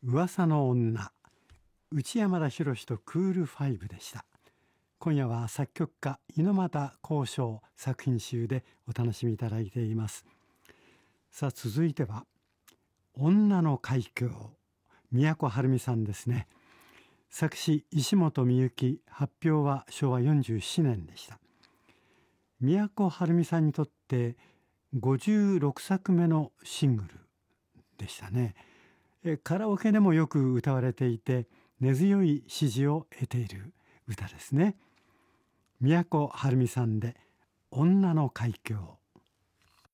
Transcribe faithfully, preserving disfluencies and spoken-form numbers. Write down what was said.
噂の女、内山田博とクールファイブでした。今夜は作曲家猪俣公章作品集でお楽しみいただいています。さあ続いては女の海峡、都はるみさんですね。作詞石本美幸、発表はしょうわよんじゅうななねんでした。都はるみさんにとってごじゅうろくさくめのシングルでしたね。カラオケでもよく歌われていて根強い支持を得ている歌ですね。都はるみさんで女の海峡。